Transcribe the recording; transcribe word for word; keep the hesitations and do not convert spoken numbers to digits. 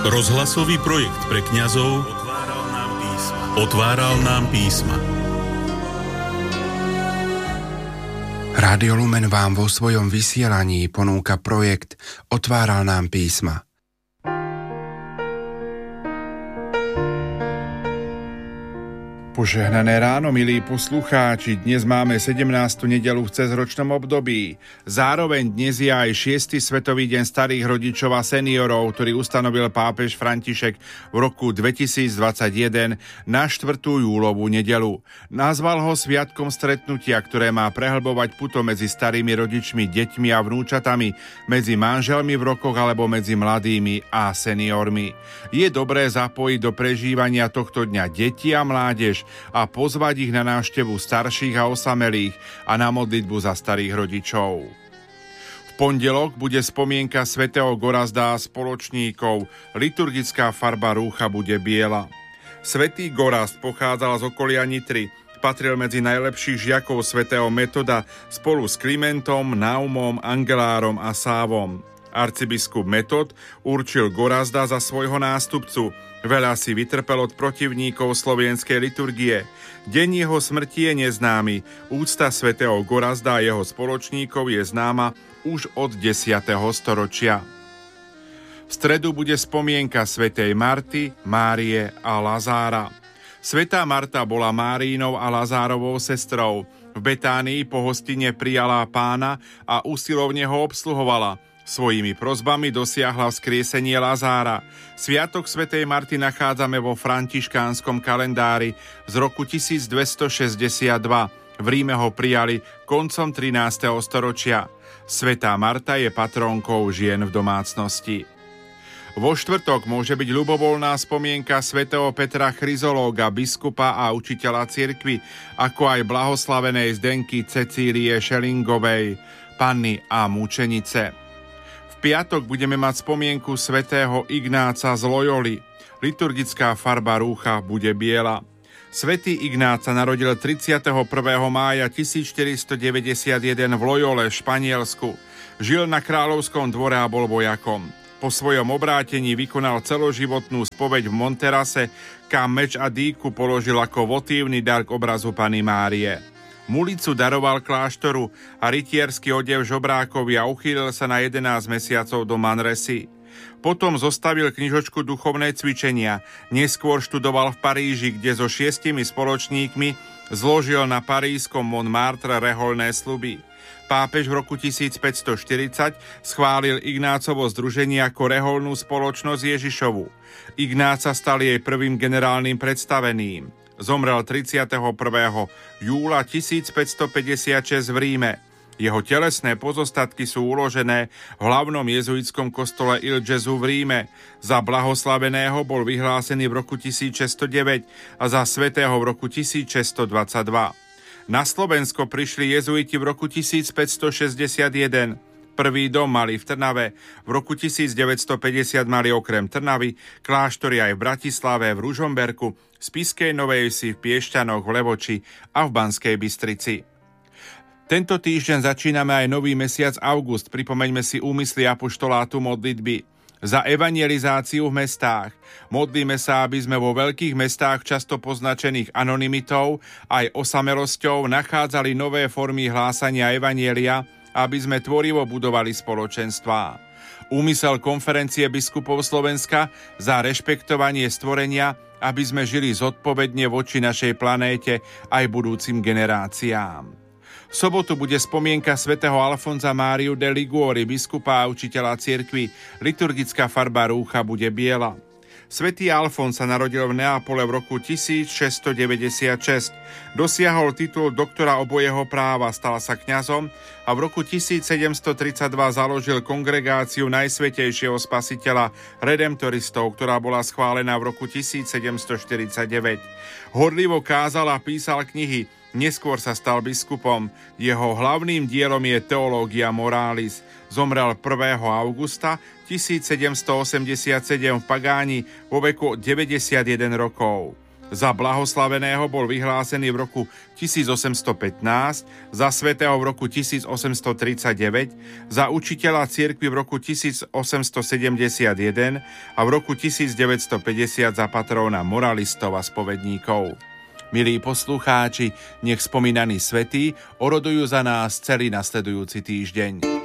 Rozhlasový projekt pre kňazov Otváral nám písma. Otváral nám písma. Rádio Lumen vám vo svojom vysielaní ponúka projekt Otváral nám písma. Požehnané ráno, milí poslucháči, dnes máme sedemnástu nedeľu v cezročnom období. Zároveň dnes je aj šiesty Svetový deň starých rodičov a seniorov, ktorý ustanovil pápež František v roku dvetisícdvadsaťjeden na štvrtú júlovú nedeľu. Nazval ho sviatkom stretnutia, ktoré má prehlbovať puto medzi starými rodičmi, deťmi a vnúčatami, medzi manželmi v rokoch alebo medzi mladými a seniormi. Je dobré zapojiť do prežívania tohto dňa deti a mládež a pozvať ich na návštevu starších a osamelých a na modlitbu za starých rodičov. V pondelok bude spomienka svätého Gorazda a spoločníkov. Liturgická farba rúcha bude biela. Svätý Gorazd pochádzal z okolia Nitry. Patril medzi najlepších žiakov svätého Metoda spolu s Klimentom, Naumom, Angelárom a Sávom. Arcibiskup Metod určil Gorazda za svojho nástupcu. Veľa si vytrpel od protivníkov slovenskej liturgie. Deň jeho smrti je neznámy. Úcta svätého Gorazda a jeho spoločníkov je známa už od desiateho storočia. V stredu bude spomienka svätej Marty, Márie a Lazára. Svätá Marta bola Máriinou a Lazárovou sestrou. V Betánii po hostine prijala Pána a usilovne ho obsluhovala. Svojimi prosbami dosiahla vzkriesenie Lazára. Sviatok svätej Marty nachádzame vo františkánskom kalendári z roku tisícdvestošesťdesiatdva. V Ríme ho prijali koncom trinásteho storočia. Svätá Marta je patrónkou žien v domácnosti. Vo štvrtok môže byť ľubovoľná spomienka svätého Petra Chryzológa, biskupa a učiteľa cirkvi, ako aj blahoslavenej Zdenky Cecílie Šelingovej, panny a mučenice. V piatok budeme mať spomienku svätého Ignáca z Loyoli. Liturgická farba rúcha bude biela. Svätý Ignác sa narodil tridsiateho prvého mája tisícštyristodeväťdesiatjeden v Loyole v Španielsku. Žil na kráľovskom dvore a bol vojakom. Po svojom obrátení vykonal celoživotnú spoveď v Monterase, kam meč a dýku položil ako votívny dar k obrazu Panny Márie. Mulicu daroval kláštoru a rytierský odev žobrákovi a uchýlil sa na jedenásť mesiacov do Manresy. Potom zostavil knižočku Duchovné cvičenia. Neskôr študoval v Paríži, kde so šiestimi spoločníkmi zložil na parískom Montmartre reholné sľuby. Pápež v roku tisícpäťstoštyridsať schválil Ignácovo združenie ako reholnú spoločnosť Ježišovu. Ignác sa stal jej prvým generálnym predstaveným. Zomrel tridsiateho prvého júla tisícpäťstopäťdesiatšesť v Ríme. Jeho telesné pozostatky sú uložené v hlavnom jezuitskom kostole Il Gesù v Ríme. Za blahoslaveného bol vyhlásený v roku tisícšesťstodeväť a za svätého v roku tisícšesťstodvadsaťdva. Na Slovensko prišli jezuiti v roku tisícpäťstošesťdesiatjeden. Prvý dom mali v Trnave, v roku tisícdeväťstopäťdesiat mali okrem Trnavy kláštory aj v Bratislave, v Ružomberku, v Spišskej Novej Vsi, v Piešťanoch, v Levoči a v Banskej Bystrici. Tento týždeň začíname aj nový mesiac august, pripomeňme si úmysly apoštolátu modlitby. Za evangelizáciu v mestách. Modlíme sa, aby sme vo veľkých mestách, často poznačených anonymitou, aj osamelosťou, nachádzali nové formy hlásania evanjelia, aby sme tvorivo budovali spoločenstvá. Úmysel konferencie biskupov Slovenska za rešpektovanie stvorenia, aby sme žili zodpovedne voči našej planéte aj budúcim generáciám. V sobotu bude spomienka svätého Alfonza Máriu de Liguori, biskupa a učiteľa cirkvi. Liturgická farba rúcha bude biela. Svätý Alfons sa narodil v Neapole v roku tisícšesťstodeväťdesiatšesť. Dosiahol titul doktora obojeho práva, stal sa kňazom a v roku tisícsedemstotridsaťdva založil kongregáciu Najsvätejšieho Spasiteľa redemptoristov, ktorá bola schválená v roku tisícsedemstoštyridsaťdeväť. Horlivo kázal a písal knihy. Neskôr sa stal biskupom. Jeho hlavným dielom je Theologia Moralis. Zomrel prvého augusta tisícsedemstoosemdesiatsedem v Pagáni vo veku deväťdesiatjeden rokov. Za blahoslaveného bol vyhlásený v roku tisícosemstopätnásť, za svätého v roku tisícosemstotridsaťdeväť, za učiteľa cirkvi v roku tisícosemstosedemdesiatjeden a v roku tisícdeväťstopäťdesiat za patróna moralistov a spovedníkov. Milí poslucháči, nech spomínaní svätí orodujú za nás celý nasledujúci týždeň.